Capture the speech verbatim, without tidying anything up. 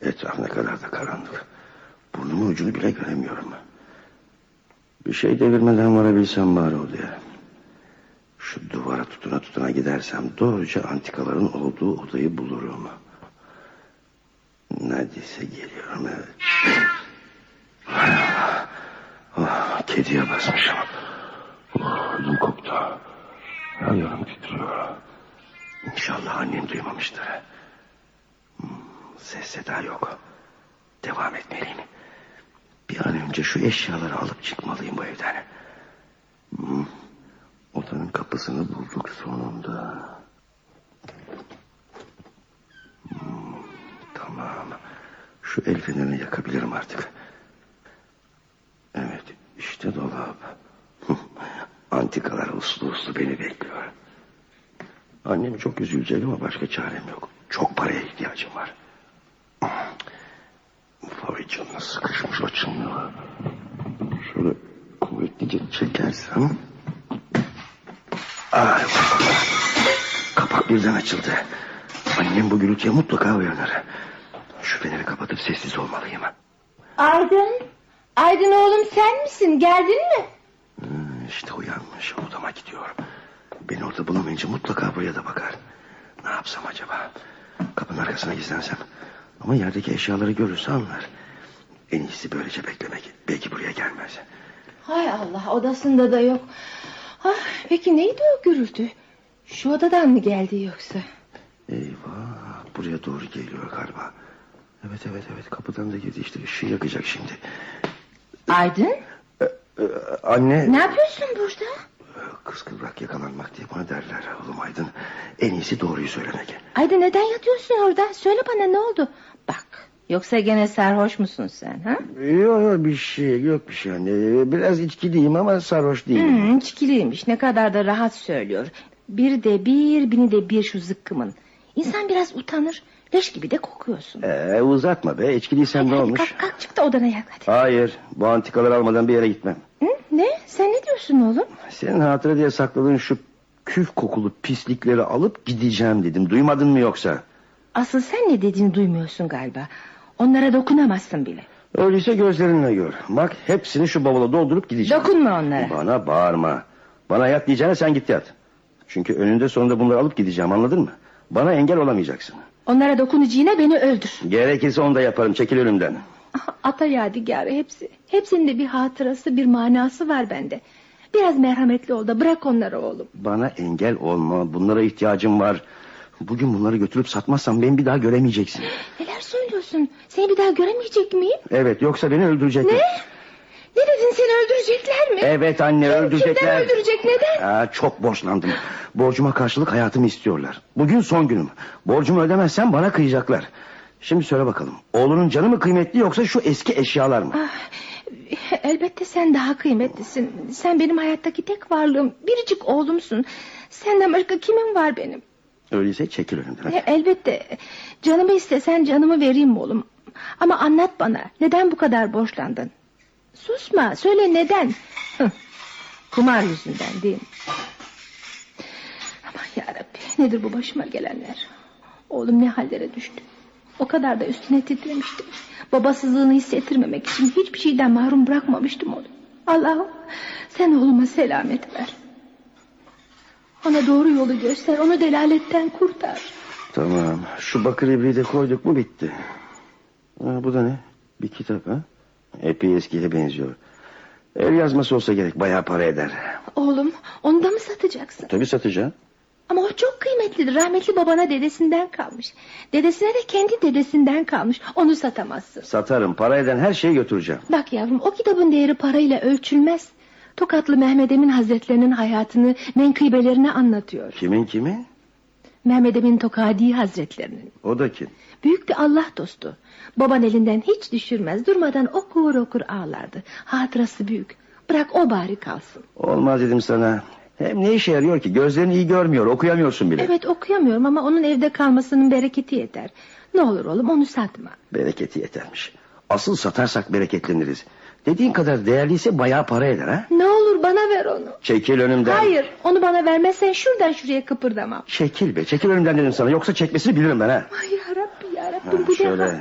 Etraf ne kadar da karanlık. Burnumun ucunu bile göremiyorum. Bir şey devirmeden varabilsem bari odaya. Şu duvara tutuna tutuna gidersem doğruca antikaların olduğu odayı bulurum. Neredeyse geliyorum, evet. Hay Allah. Oh, kediye basmışım. Oh, ödüm koptu. Her yerim titriyor. İnşallah annem duymamıştır. Hmm, ses seda yok. Devam etmeliyim. Bir an önce şu eşyaları alıp çıkmalıyım bu evden. Hmm, odanın kapısını bulduk sonunda. Hmm, tamam. Şu el fenerini yakabilirim artık. Evet, işte dolap. Antikalar uslu uslu beni bekliyor. Annem çok üzülecek ama başka çarem yok. Çok paraya ihtiyacım var. Vay canına, sıkışmış, açılmıyor. Şöyle kuvvetlice çekersem... Ay, kapak birden açıldı. Annem bu gürültüye mutlaka uyanır. Şu feneri kapatıp sessiz olmalıyım. Aydın, Aydın oğlum, sen misin? Geldin mi? Hmm, işte uyanmış, odama gidiyor. Beni orada bulamayınca mutlaka buraya da bakar. Ne yapsam acaba? Kapının arkasına gizlensem. Ama yerdeki eşyaları görürse anlar. En iyisi böylece beklemek. Belki buraya gelmez. Hay Allah, odasında da yok. Ah, peki neydi o gürültü? Şu odadan mı geldi yoksa? Eyvah, buraya doğru geliyor galiba. Evet evet evet, kapıdan da girdi işte, ışığı yakacak şimdi. Aydın? Ee, e, anne. Ne yapıyorsun burada? Kıskıvrak yakalanmak diye bana derler oğlum Aydın. En iyisi doğruyu söylemek. Aydın, neden yatıyorsun orada? Söyle bana, ne oldu? Bak, yoksa gene sarhoş musun sen, ha? Yok yok, bir şey yok, bir şey anne. Biraz içkiliyim ama sarhoş değilim. Hmm, içkiliymiş, ne kadar da rahat söylüyor. Bir de bir, bini de bir şu zıkkımın. İnsan biraz utanır. Leş gibi de kokuyorsun. Ee, uzatma be, içkiliysen ne olmuş? Kalk, kalk, çık da odana yak hadi. Hayır, bu antikaları almadan bir yere gitmem. Hı, ne? Sen ne diyorsun oğlum? Senin hatıra diye sakladığın şu küf kokulu pislikleri alıp gideceğim dedim. Duymadın mı yoksa? Asıl sen ne dediğini duymuyorsun galiba. Onlara dokunamazsın bile. Öyleyse gözlerinle gör. Bak, hepsini şu bavula doldurup gideceğim. Dokunma onlara. Bana bağırma. Bana yat diyeceğine sen git yat. Çünkü önünde sonunda bunları alıp gideceğim, anladın mı? Bana engel olamayacaksın. Onlara dokunucuyla beni öldür. Gerekirse onu da yaparım, çekil önümden. Ata yadigarı hepsi. Hepsinin de bir hatırası, bir manası var bende. Biraz merhametli ol da bırak onları oğlum. Bana engel olma, bunlara ihtiyacım var. Bugün bunları götürüp satmazsam beni bir daha göremeyeceksin. Neler söylüyorsun? Seni bir daha göremeyecek miyim? Evet, yoksa beni öldürecekler. Ne? Ne dedin, seni öldürecekler mi? Evet anne, Kim, öldürecekler. Kimden öldürecek, neden? Aa, çok borçlandım. Borcuma karşılık hayatımı istiyorlar. Bugün son günüm. Borcumu ödemezsem bana kıyacaklar. Şimdi söyle bakalım, oğlunun canı mı kıymetli yoksa şu eski eşyalar mı? Ah, elbette sen daha kıymetlisin. Sen benim hayattaki tek varlığım, biricik oğlumsun. Senden başka kimim var benim? Öyleyse çekil önümden. E, elbette. Canımı istesen canımı vereyim oğlum. Ama anlat bana, neden bu kadar borçlandın? Susma, söyle neden? Hıh, kumar yüzünden değil mi? Aman yarabbi, nedir bu başıma gelenler? Oğlum ne hallere düştü. O kadar da üstüne titremiştim. Babasızlığını hissettirmemek için hiçbir şeyden mahrum bırakmamıştım onu. Allah'ım, sen oğluma selamet ver. Ona doğru yolu göster, onu delaletten kurtar. Tamam, şu bakır ibriği de koyduk mu bitti. Ha, bu da ne? Bir kitap ha? Epey eskiye benziyor. El yazması olsa gerek, bayağı para eder. Oğlum, onu da mı satacaksın? Tabii satacağım. Ama o çok kıymetlidir. Rahmetli babana dedesinden kalmış. Dedesine de kendi dedesinden kalmış. Onu satamazsın. Satarım, para eden her şeyi götüreceğim. Bak yavrum, o kitabın değeri parayla ölçülmez. Tokatlı Mehmed Emin Hazretlerinin hayatını, menkıbelerini anlatıyor. Kimin kimi? Mehmed Emin Tokadi Hazretlerinin. O da kim? Büyük bir Allah dostu. Baban elinden hiç düşürmez. Durmadan okur okur ağlardı. Hatırası büyük. Bırak o bari kalsın. Olmaz dedim sana. Hem ne işe yarıyor ki? Gözlerin iyi görmüyor, okuyamıyorsun bile. Evet, okuyamıyorum ama onun evde kalmasının bereketi yeter. Ne olur oğlum, onu satma. Bereketi yetermiş. Asıl satarsak bereketleniriz. Dediğin kadar değerliyse bayağı para eder ha? Ne olur bana ver onu. Çekil önümden. Hayır, onu bana vermezsen şuradan şuraya kıpırdamam. Çekil be, çekil önümden dedim sana, yoksa çekmesini bilirim ben ha. Ay yarabbi yarabbim, Ha, bu şöyle. defa.